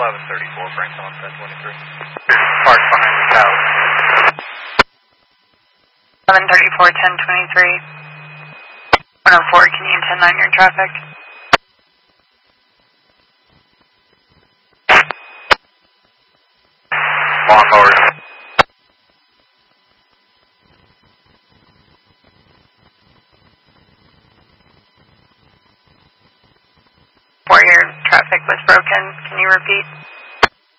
1134, Franklin on 1023. Parked behind the tower. 1134, 1023. 104, can you 10-9 your traffic? Lawnmowers. Where your traffic was broken, can you repeat?